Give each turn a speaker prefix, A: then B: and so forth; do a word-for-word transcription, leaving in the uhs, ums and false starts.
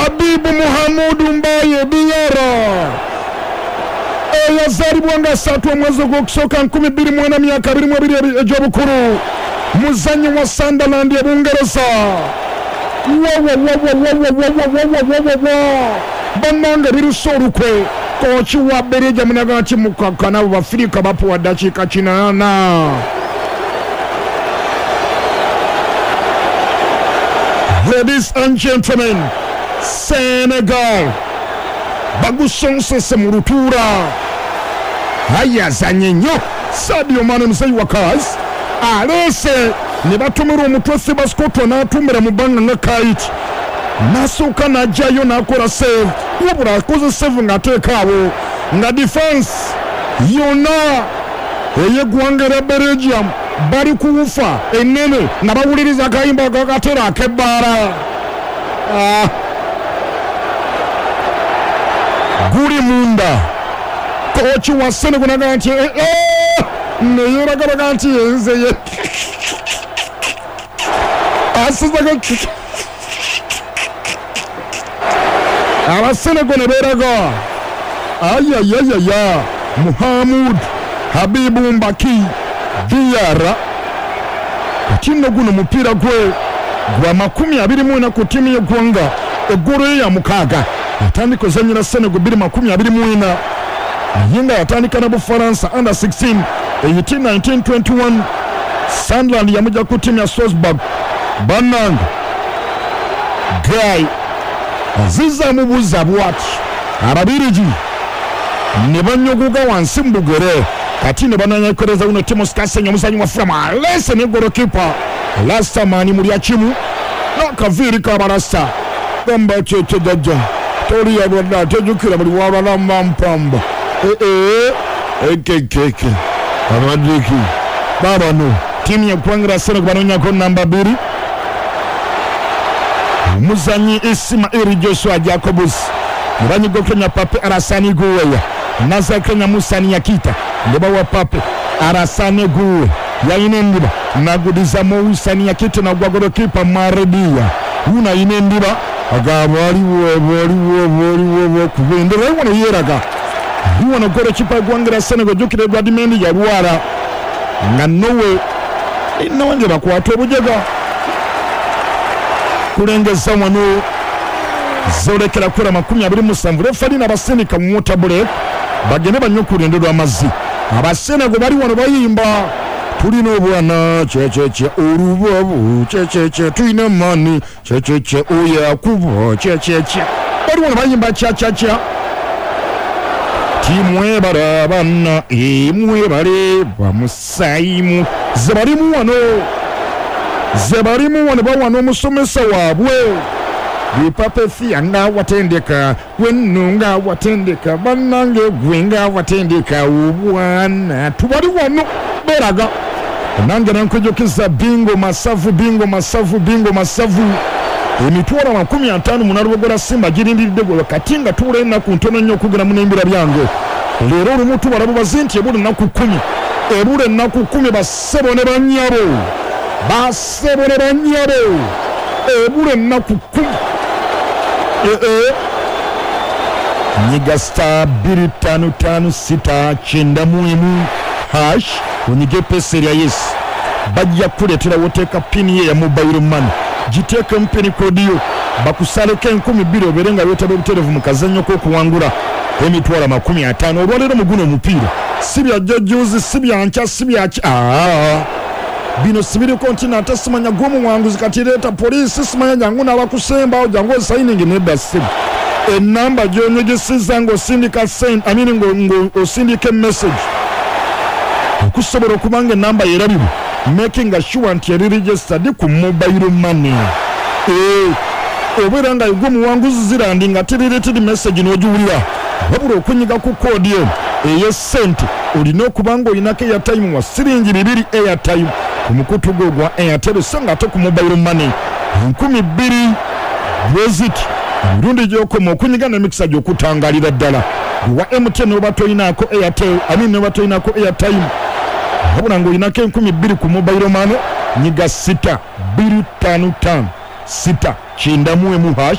A: Habibu Muhammadu Mbaye Diarra eyazalibwa nga asatu omwezi ogw'okusooka nkumi bbiri mu ena myaka abiri mu ebiri egy'obukulu muzannyi wa Sunderland e Bungereza. Bannange birusa olukwe kochi wa Bereja munaga nti mukakana wa Afrika bapuwa dakiika kinaana. Ladies and gentlemen, Senegal bagusonsese mu lutuula ayazanye nnyo. Sadio Mane musayi wa kazi aleese ne batumira omutwe ba Scotland n'atumira mu bbanga nga kayiti n'asooka n'ajjayo n'akola save wabula akoze save ng'ateeka awo nga defense yonna ey'eggwanga erya Belgium bali kuwufa ennene nga bawuliriza akayimba kakatera ak'ebbaala. Ah. Guli munda kochi wa Senegal naga nti eh, eh, neyeragalaga nti yenze ye asizaga aba Senegal ne beraga ayayayaya Muhammad Habibu Mbaki Diarra kutino guno mupira gwe gwa makumi abiri mu ena ku timu y'eggwanga eggolo ya mukaaga yatandika ozannyira Senegal bbiri makumi abiri mu ena yinga yatandika na Bufaransa under sixteen eighteen nineteen twenty-one Sunderland yamujja ku timu ya Strasbourg. Bannange Guy aziza mubuza bwati ababirigi ne banyogoga wansi mu bugere kati ne bananyakoleza uno Timos Kasenya muzanyi wa Frama alese ne golokipa Lasta mani muri akimu n'akaviiri k'abalasta gamba kyekyo jajja tori yabadde tejukira buli wabala mampamba ee ekekeke abadiki baba no timu y'eggwanga Senegal banonyako namba bbiri omuzanyi Ismail Joshua Jacobus ne banyiga Kenya Pape Alassane Gueye naza Kenya Musa Nyakita ne bawa Pape Alassane Gueye yayina endiba nagudiza Musa Nyakita na gogolokipa Maredia una yina endiba agaba waliwo waliwo waliwo kubendera wano yeraga wano golo kipa gwangera Senegal jukire Vladimir yalwala nga nowe inonje bakwata obujega kulengeza wano zolekera kura makumi abiri mu musanvu refali n'abasenika mu tabule bagende banyokulendera amazzi abasenego bali wano bayimba tulina obwana checheche orubabu checheche tulina mani checheche oya kubo checheche bali wano bayimba chachacha timwe barabana emwe bare bamusaimu zebalimu wano zebalimu wano bawano omusomesa waabwe bipape fianga watendeka wenunga watendeka banange gwenga watendeka ubwana tubali wano beraga nange nankujukiza bingo masavu bingo masavu bingo masavu emitwalo makumi ataano munalubogora Simba girindiridde gwe katinga tuula ennaku ntono nnyo okugenda mu nembera byange leero olumu tubala bubazinti ebula ennaku kumi ebula ennaku kumi bassebo ne bannyabo bassebo ne bannyabo ebula ennaku kumi ee nyiga star bbiri ttaano ttaano sita kyenda mu emu hash onyige pesa erya yes bajja kuleetera woteeka pini ye ya mobile money giteeke mpini kodiyo bakusaleko enkumi bbiri obeere nga weetaba obuterevu mu kazannyo k'okuwangula emitwalo makumi ataano olwaleero mu guno omupiira si bya jjojjuuzi si bya nkya si byaki aa bino sibiriko nti nate simanya gw'omuwanguzi kati leeta poliisi simanya jangu n'abakusembawo jangu osayiningi nedda ssimu ennamba gy'onyegesiza ng'osindika send amini ng'osindika emessage okusobola okubanga ennamba yerabibwa making sure nti eri registered ku mobile money eh obeera nga yegwe muwanguzi zirandi nga tirireted message n'ogiwulira wabula okunyiga ku koodi eno ey'essente olina okubanga olinako airtime wa siringi bibiri airtime ku mukutu gwo gwa Airtel so nga ate ku mobile money nkumi bbiri bweziti emirundi gy'okoma okunyiga n'emikisa gy'okutangalira ddala gwa M T N oba toyinaako Airtel amini oba toyinaako airtime wabula ng'olinako enkumi bbiri ku mobile money nyiga sita bbiri ttaano ttaano sita kyenda mu emu hash